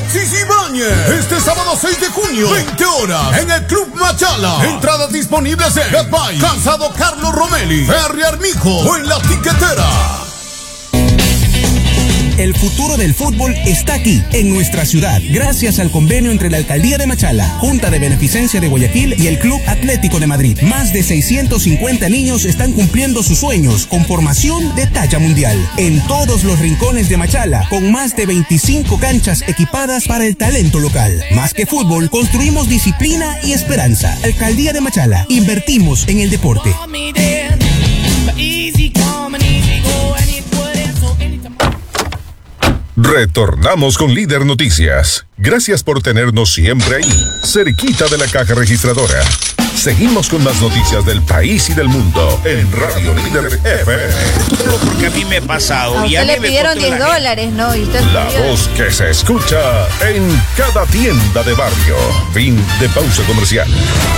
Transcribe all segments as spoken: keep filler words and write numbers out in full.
Alexis Ibáñez. Este sábado seis de junio, veinte horas, en el Club Machala. Entradas disponibles en Gatbay, Calzado Carlos Romelli, Ferry Armijo o en La Tiquetera. El futuro del fútbol está aquí, en nuestra ciudad, gracias al convenio entre la Alcaldía de Machala, Junta de Beneficencia de Guayaquil y el Club Atlético de Madrid. Más de seiscientos cincuenta niños están cumpliendo sus sueños con formación de talla mundial. En todos los rincones de Machala, con más de veinticinco canchas equipadas para el talento local. Más que fútbol, construimos disciplina y esperanza. Alcaldía de Machala, invertimos en el deporte. Retornamos con Líder Noticias. Gracias por tenernos siempre ahí, cerquita de la caja registradora. Seguimos con más noticias del país y del mundo en Radio Líder F M. Porque a mí me ha pasado. A usted le pidieron diez dólares, ¿no? Y usted la voz que se escucha en cada tienda de barrio. Fin de pausa comercial.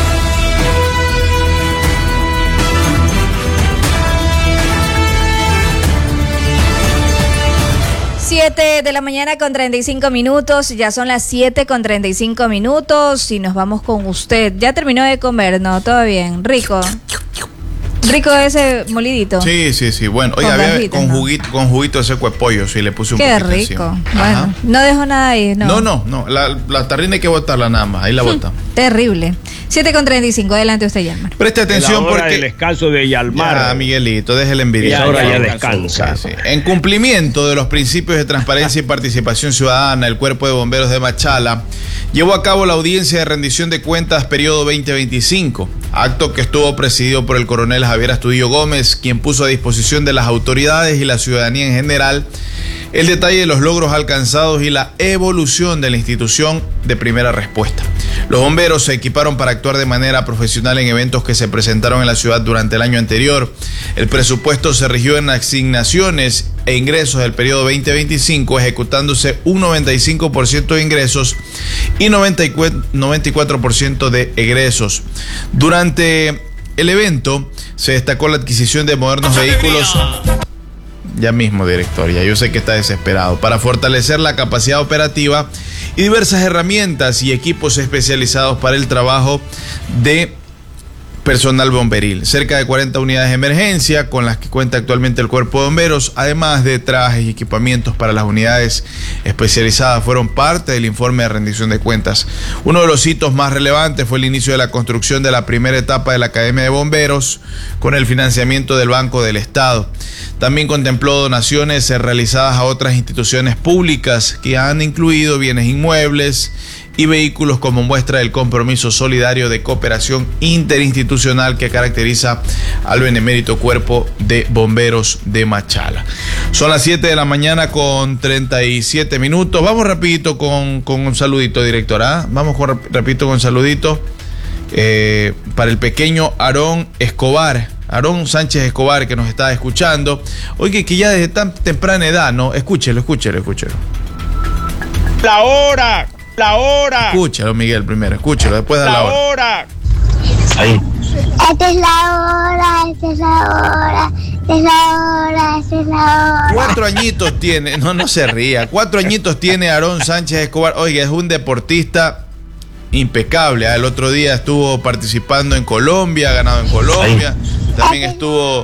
siete de la mañana con treinta y cinco minutos, ya son las siete con treinta y cinco minutos y nos vamos con usted. ¿Ya terminó de comer? No, todo bien. Rico. Rico ese molidito. Sí, sí, sí. Bueno, oiga, con, había, bajitas, con ¿no? juguito, con juguito de seco de pollo, sí, le puse un Qué poquito rico. encima. Bueno, Ajá. no dejo nada ahí, ¿no? No, no, no. La, la tarrina hay que botarla nada más. Ahí la botamos. Terrible. siete con treinta y cinco, adelante usted, Yalmar. Preste atención porque porque... el descanso de Yalmar. Ah, Miguelito, déjele envidiar. Y ahora ya descansa. Sí, sí. En cumplimiento de los principios de transparencia y participación ciudadana, el Cuerpo de Bomberos de Machala llevó a cabo la audiencia de rendición de cuentas periodo veinte veinticinco, acto que estuvo presidido por el coronel Javier Astudillo Gómez, quien puso a disposición de las autoridades y la ciudadanía en general el detalle de los logros alcanzados y la evolución de la institución de primera respuesta. Los bomberos se equiparon para actuar de manera profesional en eventos que se presentaron en la ciudad durante el año anterior. El presupuesto se rigió en asignaciones e ingresos del periodo veinte veinticinco, ejecutándose un noventa y cinco por ciento de ingresos y noventa y cuatro por ciento de egresos. Durante el evento se destacó la adquisición de modernos vehículos. Ya mismo, director, ya yo sé que está desesperado. Para fortalecer la capacidad operativa y diversas herramientas y equipos especializados para el trabajo de personal bomberil. Cerca de cuarenta unidades de emergencia con las que cuenta actualmente el Cuerpo de Bomberos, además de trajes y equipamientos para las unidades especializadas, fueron parte del informe de rendición de cuentas. Uno de los hitos más relevantes fue el inicio de la construcción de la primera etapa de la Academia de Bomberos con el financiamiento del Banco del Estado. También contempló donaciones realizadas a otras instituciones públicas que han incluido bienes inmuebles y vehículos como muestra del compromiso solidario de cooperación interinstitucional que caracteriza al benemérito Cuerpo de Bomberos de Machala. Son las siete de la mañana con treinta y siete minutos. Vamos rapidito con, con un saludito, directora. ¿eh? Vamos con, rapidito con un saludito eh, para el pequeño Aarón Escobar. Aarón Sánchez Escobar, que nos está escuchando. Oye, que ya desde tan temprana edad, ¿no? Escúchelo, escúchelo, escúchelo. La hora, la hora. Escúchalo, Miguel, primero, escúchalo, después da la, la hora. hora. Ahí. Esta es la hora, esta es la hora, esta es la hora, esta es la hora. Cuatro añitos tiene, no, no se ría, cuatro añitos tiene Aarón Sánchez Escobar. Oiga, es un deportista impecable. El otro día estuvo participando en Colombia, ha ganado en Colombia. También estuvo...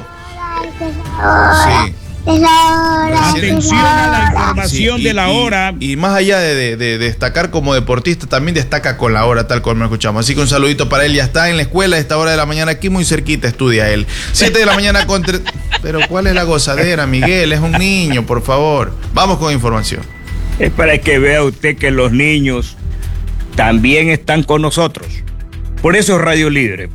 Sí. Atención a la información Sí, y, de la hora. Y, y más allá de, de, de destacar como deportista, también destaca con la hora, tal como lo escuchamos. Así que un saludito para él. Ya está en la escuela a esta hora de la mañana, aquí muy cerquita estudia él. Siete de la mañana con... Tre... Pero ¿cuál es la gozadera, Miguel? Es un niño, por favor. Vamos con información. Es para que vea usted que los niños también están con nosotros. Por eso es Radio Libre.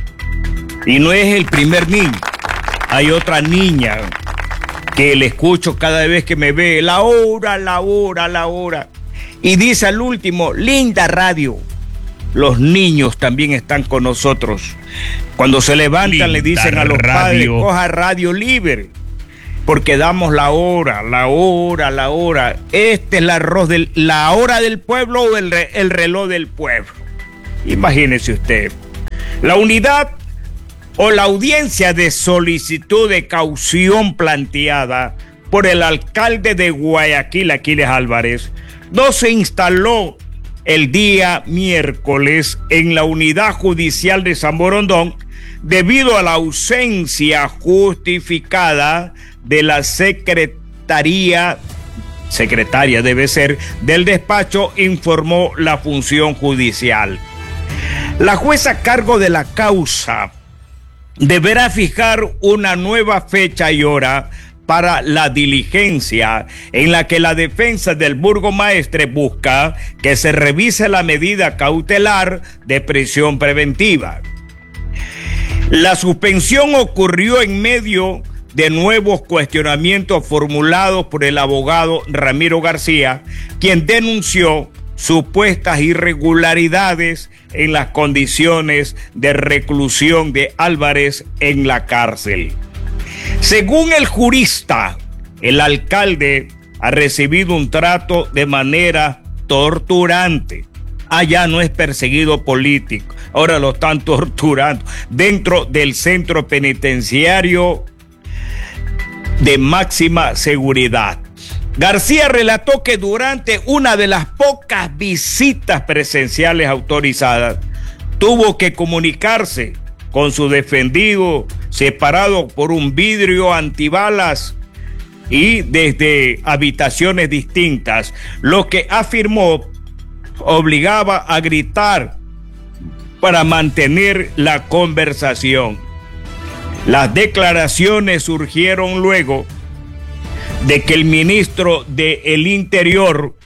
Y no es el primer niño. Hay otra niña que le escucho cada vez que me ve, la hora, la hora, la hora. Y dice al último, linda radio. Los niños también están con nosotros. Cuando se levantan linda le dicen a los radio. padres, coja Radio Libre. Porque damos la hora, la hora, la hora. Este es la, arroz del, la hora del pueblo o el, el reloj del pueblo. Imagínese usted. La unidad o la audiencia de solicitud de caución planteada por el alcalde de Guayaquil, Aquiles Álvarez, no se instaló el día miércoles en la unidad judicial de San Borondón debido a la ausencia justificada de la secretaría, secretaria debe ser, del despacho, informó la función judicial. La jueza a cargo de la causa deberá fijar una nueva fecha y hora para la diligencia en la que la defensa del burgomaestre busca que se revise la medida cautelar de prisión preventiva. La suspensión ocurrió en medio de nuevos cuestionamientos formulados por el abogado Ramiro García, quien denunció supuestas irregularidades en las condiciones de reclusión de Álvarez en la cárcel. Según el jurista, el alcalde ha recibido un trato de manera torturante. Allá no es perseguido político, ahora lo están torturando dentro del centro penitenciario de máxima seguridad. García relató que durante una de las pocas visitas presenciales autorizadas, tuvo que comunicarse con su defendido separado por un vidrio antibalas y desde habitaciones distintas, lo que afirmó obligaba a gritar para mantener la conversación. Las declaraciones surgieron luego de que el ministro del Interior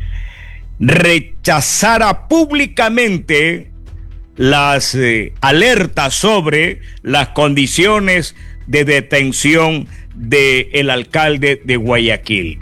rechazara públicamente las eh, alertas sobre las condiciones de detención del alcalde de Guayaquil.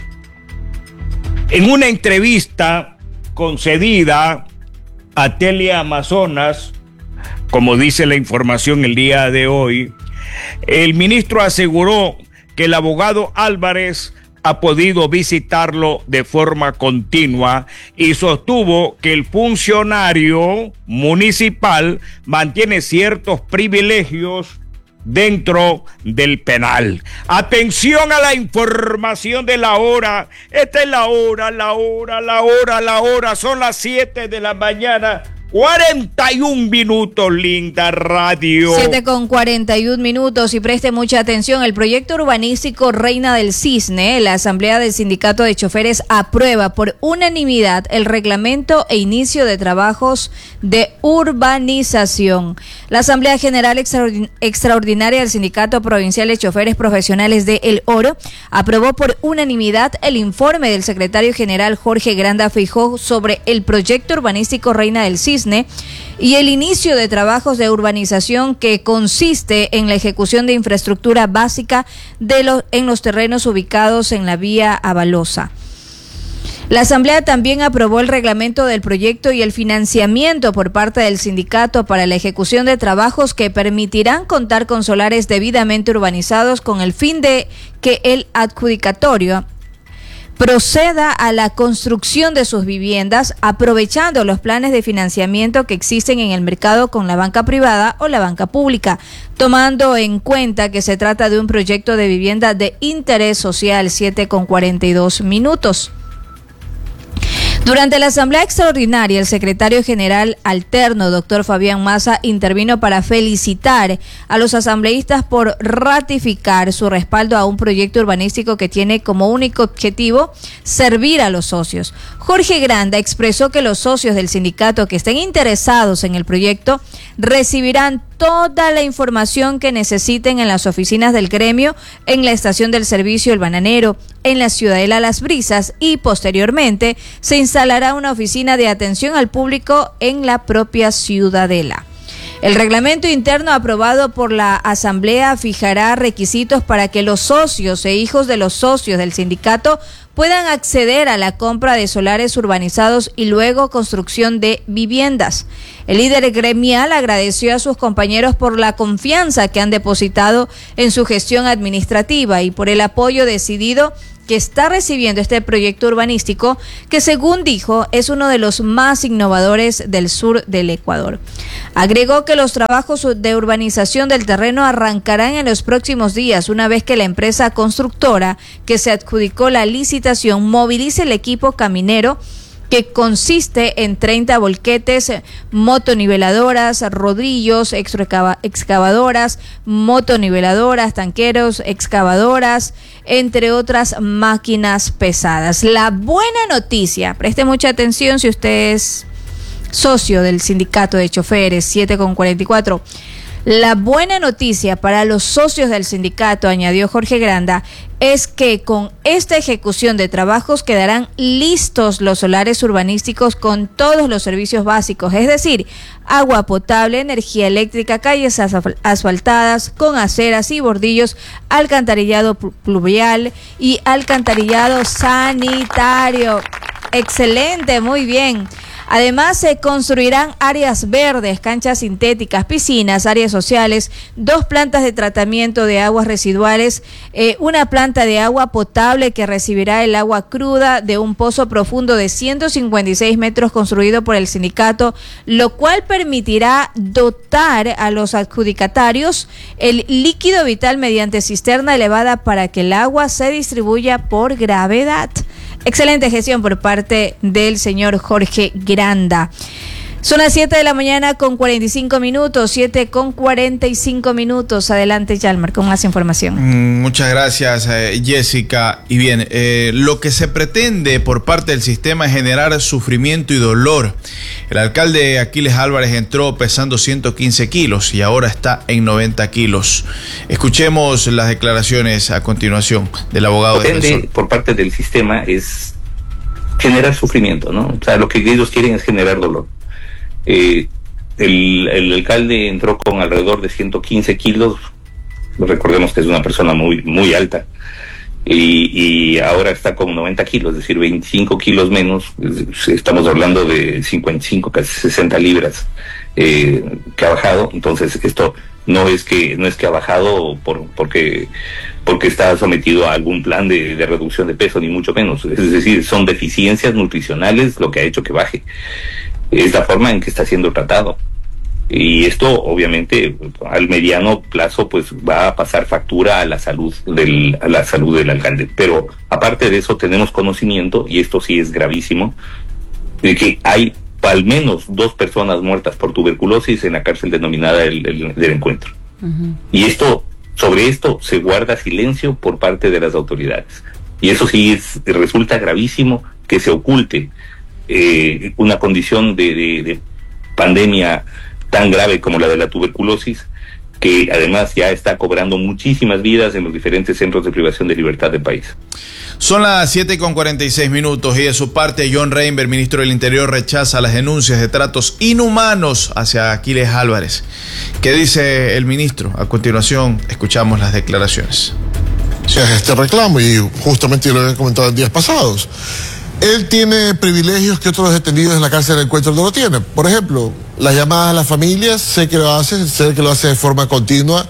En una entrevista concedida a Teleamazonas, como dice la información el día de hoy, el ministro aseguró que el abogado Álvarez ha podido visitarlo de forma continua y sostuvo que el funcionario municipal mantiene ciertos privilegios dentro del penal. Atención a la información de la hora. Esta es la hora, la hora, la hora, la hora. Son las siete de la mañana. cuarenta y un minutos, linda radio. siete con cuarenta y un minutos y preste mucha atención. El proyecto urbanístico Reina del Cisne, la Asamblea del Sindicato de Choferes aprueba por unanimidad el reglamento e inicio de trabajos de urbanización. La Asamblea General Extraordinaria del Sindicato Provincial de Choferes Profesionales de El Oro aprobó por unanimidad el informe del secretario general Jorge Granda Feijó sobre el proyecto urbanístico Reina del Cisne y el inicio de trabajos de urbanización que consiste en la ejecución de infraestructura básica de los, en los terrenos ubicados en la vía Avalosa. La Asamblea también aprobó el reglamento del proyecto y el financiamiento por parte del sindicato para la ejecución de trabajos que permitirán contar con solares debidamente urbanizados con el fin de que el adjudicatorio proceda a la construcción de sus viviendas aprovechando los planes de financiamiento que existen en el mercado con la banca privada o la banca pública, tomando en cuenta que se trata de un proyecto de vivienda de interés social. Siete con cuarenta y dos minutos. Durante la asamblea extraordinaria, el secretario general alterno, doctor Fabián Maza, intervino para felicitar a los asambleístas por ratificar su respaldo a un proyecto urbanístico que tiene como único objetivo servir a los socios. Jorge Granda expresó que los socios del sindicato que estén interesados en el proyecto recibirán toda la información que necesiten en las oficinas del gremio, en la estación del servicio El Bananero, en la Ciudadela Las Brisas y posteriormente se instalará una oficina de atención al público en la propia Ciudadela. El reglamento interno aprobado por la Asamblea fijará requisitos para que los socios e hijos de los socios del sindicato puedan acceder a la compra de solares urbanizados y luego construcción de viviendas. El líder gremial agradeció a sus compañeros por la confianza que han depositado en su gestión administrativa y por el apoyo decidido que está recibiendo este proyecto urbanístico que, según dijo, es uno de los más innovadores del sur del Ecuador. Agregó que los trabajos de urbanización del terreno arrancarán en los próximos días, una vez que la empresa constructora que se adjudicó la licitación movilice el equipo caminero que consiste en treinta volquetes, motoniveladoras, rodillos, excavadoras, motoniveladoras, tanqueros, excavadoras, entre otras máquinas pesadas. La buena noticia, preste mucha atención si usted es socio del sindicato de choferes, siete con cuarenta y cuatro. La buena noticia para los socios del sindicato, añadió Jorge Granda, es que con esta ejecución de trabajos quedarán listos los solares urbanísticos con todos los servicios básicos, es decir, agua potable, energía eléctrica, calles asfaltadas con aceras y bordillos, alcantarillado pluvial y alcantarillado sanitario. Excelente, muy bien. Además, se construirán áreas verdes, canchas sintéticas, piscinas, áreas sociales, dos plantas de tratamiento de aguas residuales, eh, una planta de agua potable que recibirá el agua cruda de un pozo profundo de ciento cincuenta y seis metros construido por el sindicato, lo cual permitirá dotar a los adjudicatarios el líquido vital mediante cisterna elevada para que el agua se distribuya por gravedad. Excelente gestión por parte del señor Jorge Granda. Son las siete de la mañana con cuarenta y cinco minutos, siete con cuarenta y cinco minutos. Adelante, Yalmar, con más información. Muchas gracias, eh, Jessica. Y bien, eh, lo que se pretende por parte del sistema es generar sufrimiento y dolor. El alcalde Aquiles Álvarez entró pesando ciento quince kilos y ahora está en noventa kilos. Escuchemos las declaraciones a continuación del abogado Pretende, defensor. Por parte del sistema es generar sufrimiento, ¿no? O sea, lo que ellos quieren es generar dolor. Eh, el, el alcalde entró con alrededor de ciento quince kilos, recordemos que es una persona muy muy alta, y, y ahora está con noventa kilos, es decir, veinticinco kilos menos. Estamos hablando de cincuenta y cinco, casi sesenta libras eh, que ha bajado. Entonces esto no es que no es que ha bajado por porque porque está sometido a algún plan de, de reducción de peso, ni mucho menos. Es decir, son deficiencias nutricionales lo que ha hecho que baje. Es la forma en que está siendo tratado. Y esto, obviamente, al mediano plazo, pues va a pasar factura a la salud del, a la salud del alcalde. Pero aparte de eso, tenemos conocimiento, y esto sí es gravísimo, de que hay al menos dos personas muertas por tuberculosis en la cárcel denominada el, el, del Encuentro. Uh-huh. Y esto, sobre esto, se guarda silencio por parte de las autoridades. Y eso sí es, resulta gravísimo que se oculte Eh, una condición de, de, de pandemia tan grave como la de la tuberculosis, que además ya está cobrando muchísimas vidas en los diferentes centros de privación de libertad del país. Son las siete con cuarenta y seis minutos y de su parte John Reinberg, ministro del Interior, rechaza las denuncias de tratos inhumanos hacia Aquiles Álvarez. ¿Qué dice el ministro? A continuación escuchamos las declaraciones. Este reclamo, y justamente yo lo había comentado en días pasados, él tiene privilegios que otros detenidos en la cárcel del Encuentro no lo tienen. Por ejemplo, las llamadas a las familias, sé que lo hace, sé que lo hace de forma continua.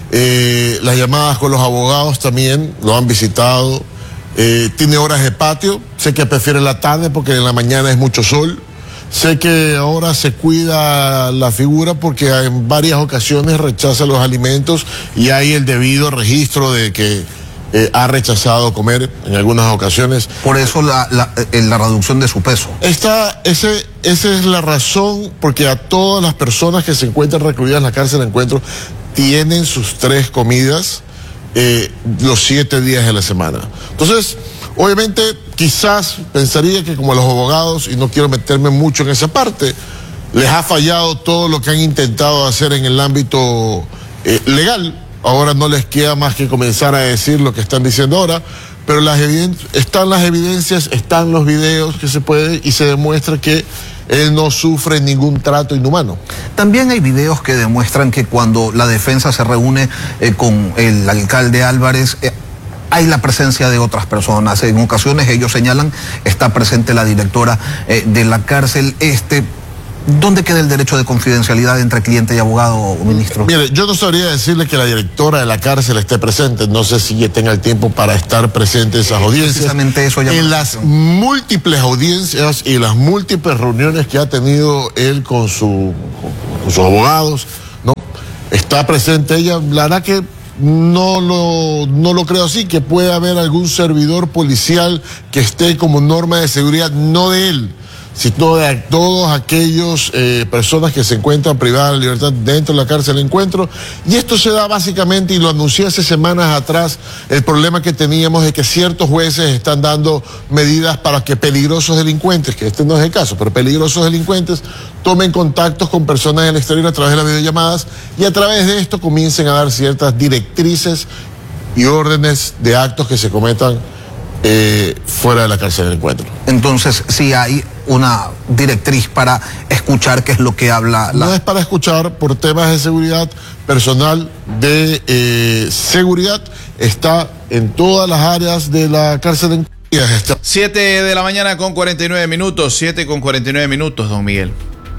Eh, las llamadas con los abogados también lo han visitado. Eh, tiene horas de patio, sé que prefiere la tarde porque en la mañana es mucho sol. Sé que ahora se cuida la figura porque en varias ocasiones rechaza los alimentos y hay el debido registro de que Eh, ha rechazado comer en algunas ocasiones. Por eso la, la, la reducción de su peso. Esta, ese, esa es la razón, porque a todas las personas que se encuentran recluidas en la cárcel de Encuentro tienen sus tres comidas eh, los siete días de la semana. Entonces, obviamente, quizás pensaría que como los abogados, y no quiero meterme mucho en esa parte, les ha fallado todo lo que han intentado hacer en el ámbito eh, legal. Ahora no les queda más que comenzar a decir lo que están diciendo ahora, pero las están las evidencias, están los videos que se puede y se demuestra que él no sufre ningún trato inhumano. También hay videos que demuestran que cuando la defensa se reúne eh, con el alcalde Álvarez, eh, hay la presencia de otras personas. En ocasiones ellos señalan, está presente la directora eh, de la cárcel. Este ¿Dónde queda el derecho de confidencialidad entre cliente y abogado, ministro? Mire, yo no sabría decirle que la directora de la cárcel esté presente. No sé si ella tenga el tiempo para estar presente en esas audiencias. Precisamente eso ya en las múltiples audiencias y las múltiples reuniones que ha tenido él con, su, con sus abogados, ¿no? Está presente ella. La verdad que no lo, no lo creo así, que pueda haber algún servidor policial que esté como norma de seguridad, no de él, sino de todos aquellos eh, personas que se encuentran privadas de libertad dentro de la cárcel de Encuentro. Y esto se da básicamente, y lo anuncié hace semanas atrás, el problema que teníamos de que ciertos jueces están dando medidas para que peligrosos delincuentes, que este no es el caso, pero peligrosos delincuentes, tomen contactos con personas en el exterior a través de las videollamadas y a través de esto comiencen a dar ciertas directrices y órdenes de actos que se cometan eh, fuera de la cárcel del Encuentro. Entonces, sí hay una directriz para escuchar qué es lo que habla la... No es para escuchar, por temas de seguridad, personal de eh, seguridad está en todas las áreas de la cárcel de Encuentro. siete de la mañana con cuarenta y nueve minutos, siete con cuarenta y nueve minutos, don Miguel.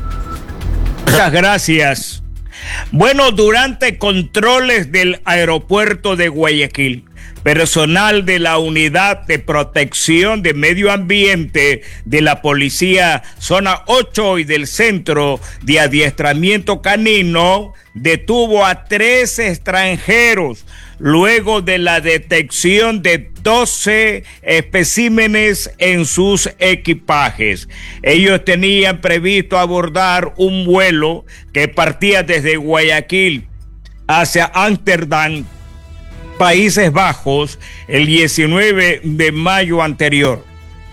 Muchas gracias. Bueno, durante controles del aeropuerto de Guayaquil, personal de la Unidad de Protección de Medio Ambiente de la Policía Zona ocho y del Centro de Adiestramiento Canino detuvo a tres extranjeros luego de la detección de doce especímenes en sus equipajes. Ellos tenían previsto abordar un vuelo que partía desde Guayaquil hacia Ámsterdam, Países Bajos, el diecinueve de mayo anterior.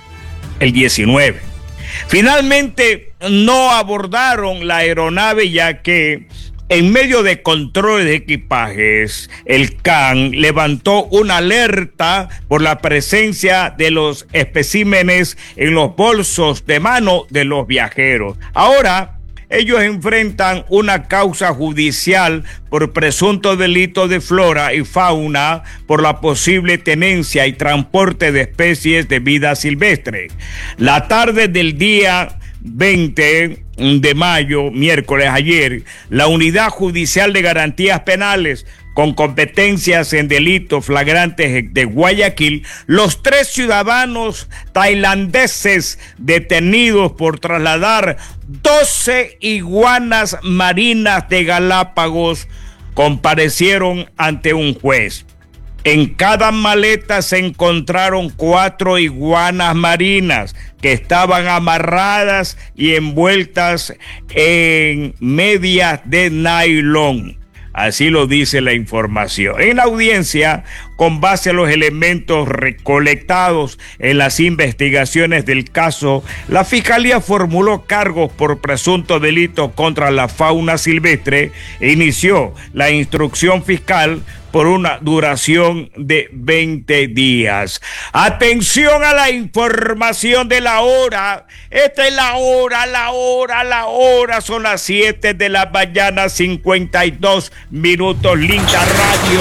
El diecinueve. Finalmente no abordaron la aeronave, ya que en medio de control de equipajes, el C A N levantó una alerta por la presencia de los especímenes en los bolsos de mano de los viajeros. Ahora, ellos enfrentan una causa judicial por presunto delito de flora y fauna por la posible tenencia y transporte de especies de vida silvestre. La tarde del día veinte de mayo, miércoles ayer, la Unidad Judicial de Garantías Penales, con competencias en delitos flagrantes de Guayaquil, los tres ciudadanos tailandeses detenidos por trasladar doce iguanas marinas de Galápagos comparecieron ante un juez. En cada maleta se encontraron cuatro iguanas marinas que estaban amarradas y envueltas en medias de nylon. Así lo dice la información. En la audiencia, con base a los elementos recolectados en las investigaciones del caso, la Fiscalía formuló cargos por presunto delito contra la fauna silvestre e inició la instrucción fiscal por una duración de veinte días. Atención a la información de la hora. Esta es la hora, la hora, la hora. Son las siete de la mañana, cincuenta y dos minutos. Linda Radio.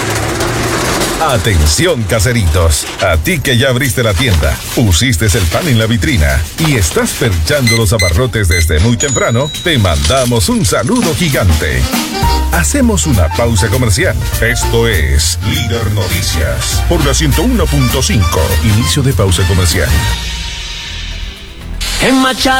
Atención, caseritos, a ti que ya abriste la tienda, pusiste el pan en la vitrina y estás perchando los abarrotes desde muy temprano, te mandamos un saludo gigante. Hacemos una pausa comercial. Esto es Líder Noticias por la ciento uno punto cinco. Inicio de pausa comercial. En Machala